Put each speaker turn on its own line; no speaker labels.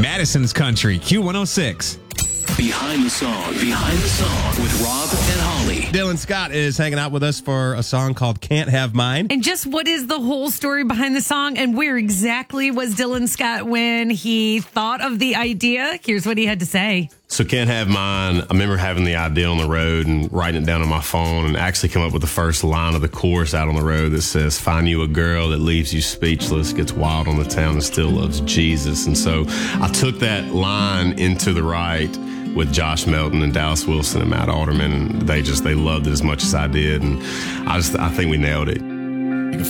Madison's Country, Q106.
Behind the Song with Rob and Holly.
Dylan Scott is hanging out with us for a song called Can't Have Mine.
And just what is the whole story behind the song and where exactly was Dylan Scott when he thought of the idea? Here's what he had to say.
So Can't Have Mine, I remember having the idea on the road and writing it down on my phone and actually come up with the first line of the chorus out on the road that says, find you a girl that leaves you speechless, gets wild on the town and still loves Jesus. And so I took that line into the right with Josh Melton and Dallas Wilson and Matt Alderman, and they loved it as much as I did. And I think we nailed it.